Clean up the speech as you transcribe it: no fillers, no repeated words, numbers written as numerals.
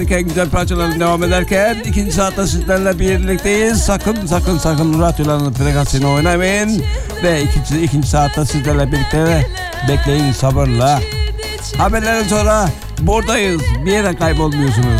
En güzel parçalarla devam ederken ikinci saatte sizlerle birlikteyiz. Sakın radyoların frekansını oynamayın. Ve ikinci saatte sizlerle birlikte bekleyin sabırla. Haberlerden sonra buradayız. Bir yere kaybolmuyorsunuz.